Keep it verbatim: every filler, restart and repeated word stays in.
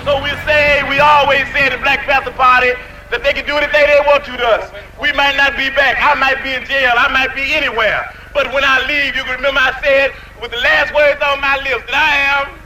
So we say, we always say in the Black Panther Party that they can do anything they want to to us. We might not be back. I might be in jail. I might be anywhere. But when I leave, you can remember I said with the last words on my lips that I am